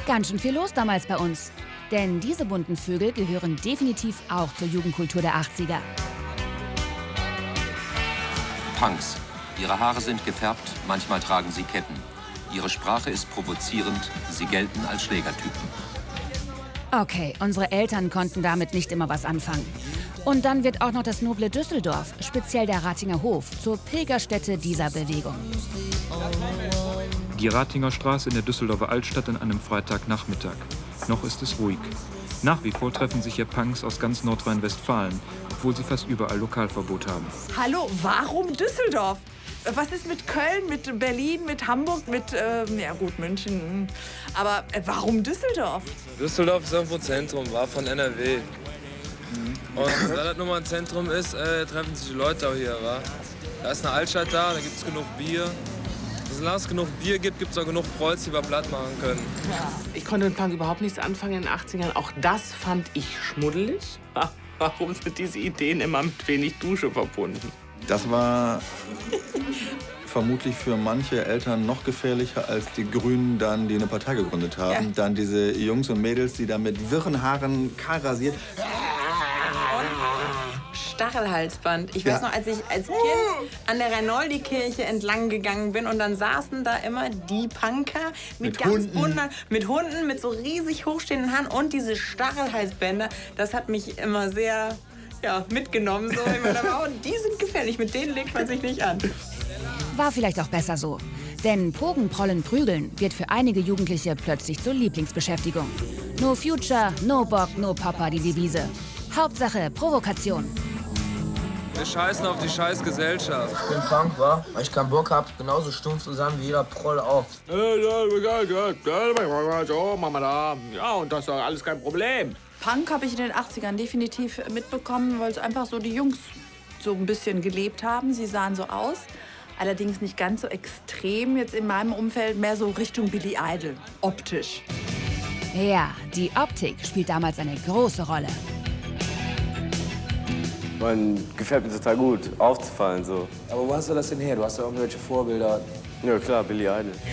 Ganz schön viel los damals bei uns. Denn diese bunten Vögel gehören definitiv auch zur Jugendkultur der 80er. Punks. Ihre Haare sind gefärbt, manchmal tragen sie Ketten. Ihre Sprache ist provozierend, sie gelten als Schlägertypen. Okay, unsere Eltern konnten damit nicht immer was anfangen. Und dann wird auch noch das noble Düsseldorf, speziell der Ratinger Hof, zur Pilgerstätte dieser Bewegung. Die Ratinger Straße in der Düsseldorfer Altstadt an einem Freitagnachmittag. Noch ist es ruhig. Nach wie vor treffen sich hier Punks aus ganz Nordrhein-Westfalen, obwohl sie fast überall Lokalverbot haben. Hallo, warum Düsseldorf? Was ist mit Köln, mit Berlin, mit Hamburg, mit, ja gut, München. Aber warum Düsseldorf? Düsseldorf ist irgendwo Zentrum, war von NRW. Und da das nun mal ein Zentrum ist, treffen sich die Leute auch hier, wa? Da ist eine Altstadt da gibt es genug Bier. Solange es genug Bier gibt, gibt es auch genug Prolls, die wir platt machen können. Ja. Ich konnte mit Punk überhaupt nichts anfangen in den 80ern. Auch das fand ich schmuddelig. Warum sind diese Ideen immer mit wenig Dusche verbunden? Das war vermutlich für manche Eltern noch gefährlicher als die Grünen, dann, die eine Partei gegründet haben. Ja. Dann diese Jungs und Mädels, die da mit wirren Haaren kahl rasiert. Stachelhalsband. Ich weiß noch, als ich als Kind an der Reinoldi-Kirche entlang gegangen bin und dann saßen da immer die Punker mit ganz bunten, mit Hunden, mit so riesig hochstehenden Haaren und diese Stachelhalsbänder. Das hat mich immer sehr mitgenommen. So. Ich meine, oh, die sind gefährlich, mit denen legt man sich nicht an. War vielleicht auch besser so. Denn Pogen, Prollen, Prügeln wird für einige Jugendliche plötzlich zur Lieblingsbeschäftigung. No Future, no Bock, no Papa, die Devise. Hauptsache Provokation. Wir scheißen auf die Scheißgesellschaft. Ich bin Punk, wa? Weil ich keinen Bock hab, genauso stumpf zusammen wie jeder Proll auch. Ja, und das ist doch alles kein Problem. Punk habe ich in den 80ern definitiv mitbekommen, weil es einfach so die Jungs so ein bisschen gelebt haben. Sie sahen so aus. Allerdings nicht ganz so extrem, jetzt in meinem Umfeld mehr so Richtung Billy Idol, optisch. Ja, die Optik spielt damals eine große Rolle. Man gefällt mir total gut, aufzufallen so. Aber wo hast du das denn her? Du hast ja irgendwelche Vorbilder. Ja klar, Billy Idol.